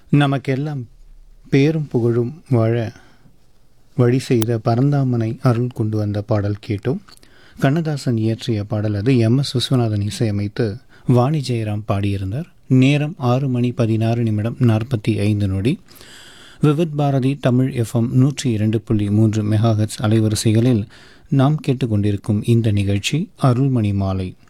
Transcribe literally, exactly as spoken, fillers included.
நமக்கெல்லாம் பேரும் புகழும் வாழ வழி செய்த பரந்தாமனை அருள் கொண்டு வந்த பாடல் கேட்டோம். கண்ணதாசன் இயற்றிய பாடல் அது. எம் எஸ் விஸ்வநாதன் இசையமைத்து வாணி ஜெயராம் பாடியிருந்தார். நேரம் ஆறு மணி பதினாறு நிமிடம் நாற்பத்தி ஐந்து நொடி. விவித் பாரதி தமிழ் எஃப்எம் நூற்றி இரண்டு புள்ளி மூன்று மெகாஹெட்ஸ் அலைவரிசைகளில் நாம் கேட்டுக்கொண்டிருக்கும் இந்த நிகழ்ச்சி அருள்மணி மாலை.